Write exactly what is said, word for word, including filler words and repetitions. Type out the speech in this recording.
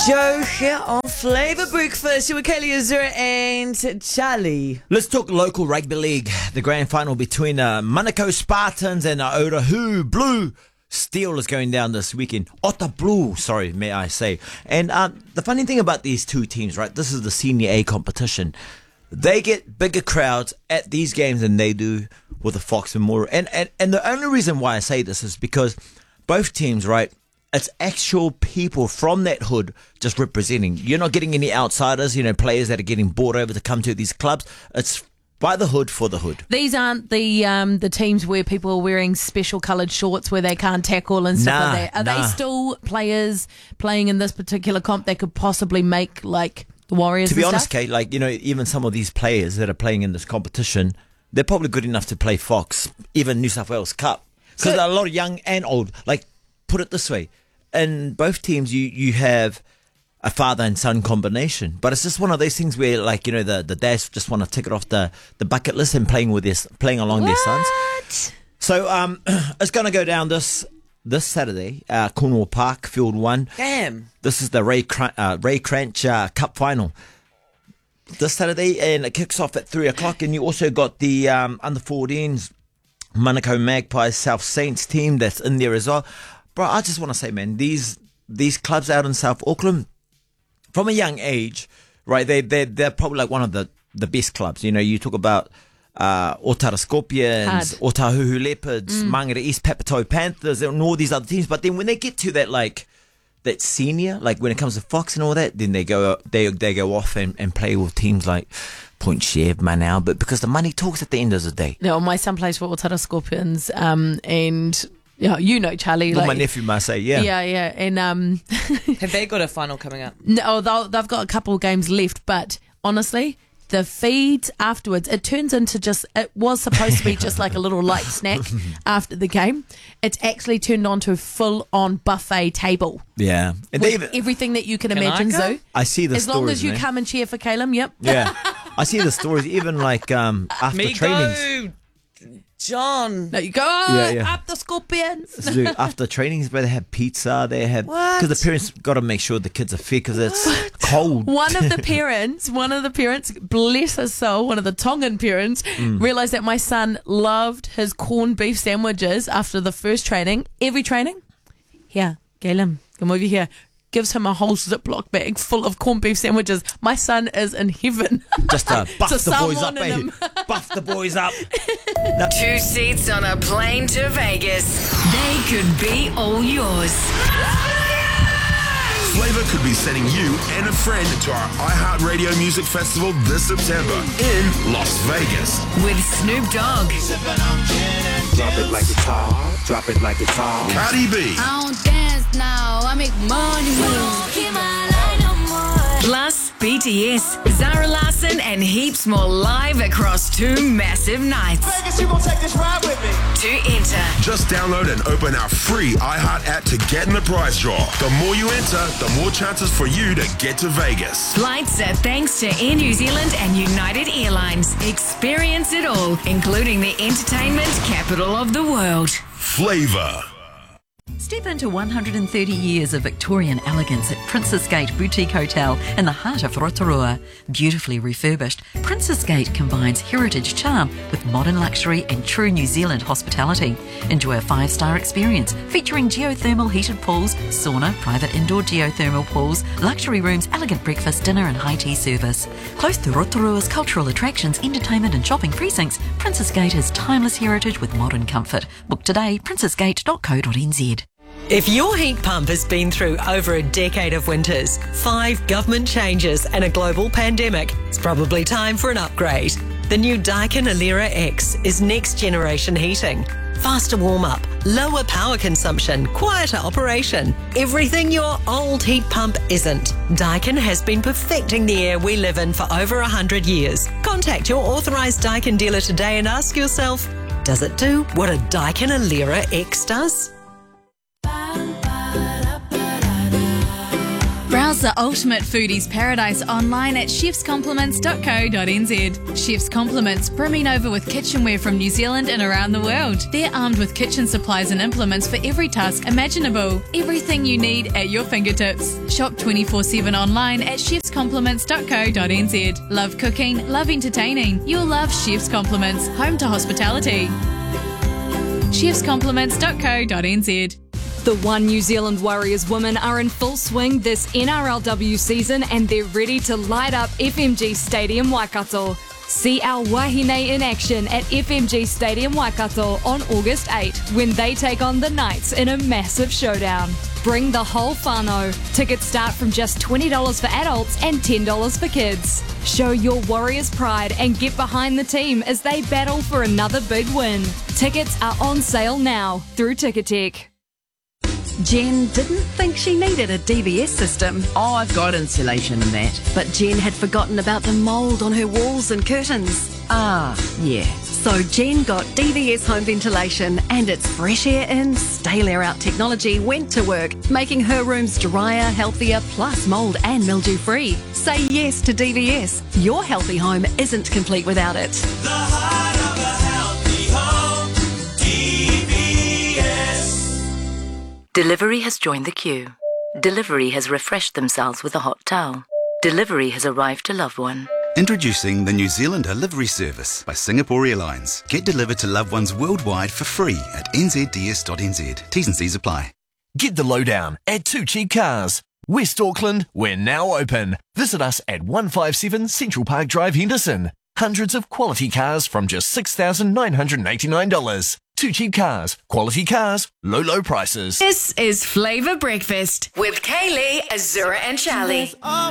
Joe here on Flavour Breakfast. You with Kaylee Azura and Charlie. Let's talk local rugby league. The grand final between uh, Manukau Spartans and uh, Otahuhu Blue Steel is going down this weekend. Ota Blue, sorry, may I say. And uh, the funny thing about these two teams, right? This is the Senior A competition. They get bigger crowds at these games than they do with the Fox Memorial. And, and, and the only reason why I say this is because both teams, right? It's actual people from that hood just representing. You're not getting any outsiders, you know, players that are getting brought over to come to these clubs. It's by the hood for the hood. These aren't the um, the teams where people are wearing special coloured shorts where they can't tackle and stuff Nah, like that. Are nah. they still players playing in this particular comp that could possibly make, like, the Warriors To be and honest, stuff? Kate, like, you know, even some of these players that are playing in this competition, they're probably good enough to play Fox, even New South Wales Cup. Because So- there are a lot of young and old. Like, put it this way. In both teams, you, you have a father and son combination. But it's just one of those things where, like, you know, the, the dads just want to tick it off the, the bucket list and playing with their, playing along their sons. What? So um, it's going to go down this this Saturday, uh, Cornwall Park, Field one. Damn. This is the Ray, Cr- uh, Ray Cranch uh, Cup final. This Saturday, and it kicks off at three o'clock. And you also got the um, under fourteens, Manukau Magpies South Saints team that's in there as well. Bro, I just want to say, man, these these clubs out in South Auckland, from a young age, right, they, they, they're probably like one of the, the best clubs. You know, you talk about uh, Otara Scorpions, Hard. Otahuhu Leopards, mm. Mangere East Papatoe Panthers, and all these other teams. But then when they get to that, like, that senior, like when it comes to Fox and all that, then they go they they go off and, and play with teams like Point Chev, Manau, but because the money talks at the end of the day. No, my son plays for Otara Scorpions, um, and... Yeah, you know, Charlie. Well, like, my nephew must say, yeah. Yeah, yeah. And um, Have they got a final coming up? no, they'll, they've got a couple of games left. But honestly, the feeds afterwards, it turns into just, it was supposed to be just like a little light snack after the game. It's actually turned on to a full-on buffet table. Yeah. And With they even, everything that you can, Can I imagine, go? Zoo. I see the As stories, long as you man. come and cheer for Caleb, yep. Yeah. I see the stories, even like um, after Me trainings. go, John. No, you go, Yeah, yeah. up the Scorpions. So after trainings, but they have pizza, they have What? because the parents got to make sure the kids are fed because it's cold. One of the parents, one of the parents, bless his soul, one of the Tongan parents, Mm. realised that my son loved his corned beef sandwiches after the first training. Every training, here, Galen, come over here. Gives him a whole Ziploc bag full of corned beef sandwiches. My son is in heaven. Just to buff So the boys up, someone in eh? them. Buff the boys up. Two seats on a plane to Vegas. They could be all yours. Flavour could be sending you and a friend to our iHeartRadio Music Festival this September in Las Vegas. With Snoop Dogg, Drop it like it's hot. Drop it like it's hot. Cardi B, I don't dance now, I make money. Keep my line no more. plus B T S, Zara Larsson, and heaps more live across two massive nights. Vegas, you gon' take this ride with me. To enter, just download and open our free iHeart app to get in the prize draw. The more you enter, the more chances for you to get to Vegas. flights are thanks to Air New Zealand and United Airlines. Experience it all, including the entertainment capital of the world. Flavour. Step into one hundred thirty years of Victorian elegance at Princess Gate Boutique Hotel in the heart of Rotorua. Beautifully refurbished, Princess Gate combines heritage charm with modern luxury and true New Zealand hospitality. Enjoy a five-star experience featuring geothermal heated pools, sauna, private indoor geothermal pools, luxury rooms, elegant breakfast, dinner and high tea service. Close to Rotorua's cultural attractions, entertainment and shopping precincts, Princess Gate has timeless heritage with modern comfort. Book today, princess gate dot co dot n z. If your heat pump has been through over a decade of winters, five government changes and a global pandemic, it's probably time for an upgrade. The new Daikin Alera X is next generation heating. Faster warm-up, lower power consumption, quieter operation. Everything your old heat pump isn't. Daikin has been perfecting the air we live in for over one hundred years. Contact your authorised Daikin dealer today and ask yourself, does it do what a Daikin Alera X does? Brown Browse the ultimate foodies paradise online at chefs compliments dot co dot n z. Chefs Compliments, brimming over with kitchenware from New Zealand and around the world. They're armed with kitchen supplies and implements for every task imaginable. Everything you need at your fingertips. Shop twenty-four seven online at chefs compliments dot co dot n z. Love cooking, love entertaining. You'll love Chefs Compliments, home to hospitality. chefs compliments dot co dot n z. The One New Zealand Warriors women are in full swing this N R L W season and they're ready to light up F M G Stadium Waikato. See our Wahine in action at F M G Stadium Waikato on August eighth when they take on the Knights in a massive showdown. Bring the whole whānau. Tickets start from just twenty dollars for adults and ten dollars for kids. Show your Warriors pride and get behind the team as they battle for another big win. Tickets are on sale now through Ticketek. Jen didn't think she needed a D V S system. Oh, I've got insulation and that. But Jen had forgotten about the mould on her walls and curtains. Ah, yeah. So Jen got D V S home ventilation and its fresh air in, stale air out technology went to work, making her rooms drier, healthier, plus mould and mildew free. Say yes to D V S. Your healthy home isn't complete without it. The heart of a healthy home, D V S. Delivery has joined the queue. Delivery has refreshed themselves with a hot towel. Delivery has arrived to loved one. Introducing the New Zealander Livery Service by Singapore Airlines. Get delivered to loved ones worldwide for free at n z d s dot n z. T's and C's apply. Get the lowdown at Two Cheap Cars. West Auckland, we're now open. Visit us at one fifty-seven Central Park Drive, Henderson. Hundreds of quality cars from just six thousand nine hundred eighty-nine dollars. Two Cheap Cars. Quality cars, low, low prices. This is Flavour Breakfast with Kaylee, Azura and Charlie.